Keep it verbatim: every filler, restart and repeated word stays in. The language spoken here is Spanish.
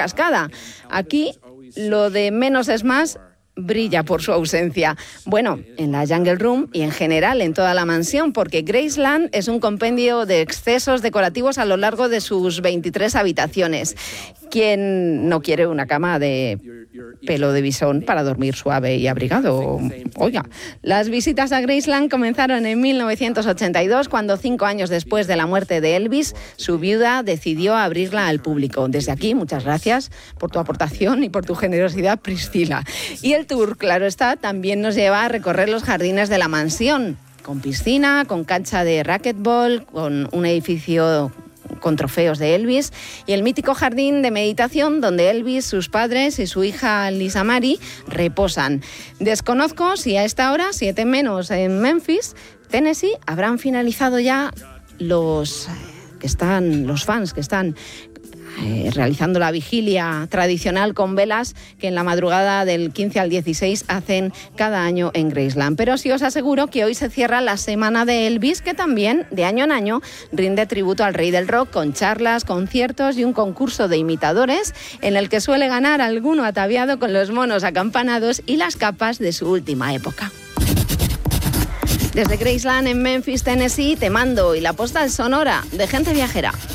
cascada. Aquí lo de menos es más brilla por su ausencia. Bueno, en la Jungle Room y en general en toda la mansión, porque Graceland es un compendio de excesos decorativos a lo largo de sus veintitrés habitaciones. ¿Quién no quiere una cama de pelo de bisón para dormir suave y abrigado? Oiga, las visitas a Graceland comenzaron en mil novecientos ochenta y dos, cuando cinco años después de la muerte de Elvis, su viuda decidió abrirla al público. Desde aquí, muchas gracias por tu aportación y por tu generosidad, Priscila. Y el tour, claro está, también nos lleva a recorrer los jardines de la mansión, con piscina, con cancha de racquetball, con un edificio con trofeos de Elvis y el mítico jardín de meditación donde Elvis, sus padres y su hija Lisa Marie reposan. Desconozco si a esta hora, siete menos en Memphis, Tennessee, habrán finalizado ya los que están, los fans que están Eh, realizando la vigilia tradicional con velas que en la madrugada del quince al dieciséis hacen cada año en Graceland. Pero sí os aseguro que hoy se cierra la semana de Elvis, que también de año en año rinde tributo al rey del rock con charlas, conciertos y un concurso de imitadores en el que suele ganar alguno ataviado con los monos acampanados y las capas de su última época. Desde Graceland en Memphis, Tennessee, te mando y la postal sonora de Gente Viajera.